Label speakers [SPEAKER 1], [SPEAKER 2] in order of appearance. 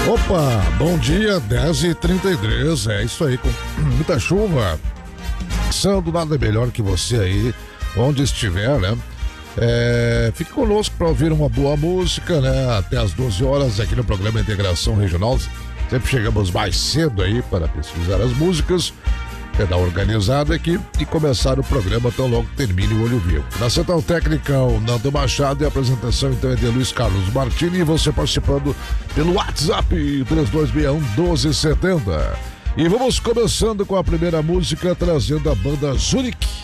[SPEAKER 1] Opa, bom dia, 10h33, é isso aí, com muita chuva. Sando nada melhor que você aí, onde estiver, né? Fique conosco para ouvir uma boa música, né? Até às 12 horas aqui no programa Integração Regional. Sempre chegamos mais cedo aí para pesquisar as músicas, dar organizada aqui e começar o programa tão logo termine o Olho Vivo. Na Central Técnica, o Nando Machado, e a apresentação então é de Luiz Carlos Martini, e você participando pelo WhatsApp 3261-1270. E vamos começando com a primeira música, trazendo a banda Zurich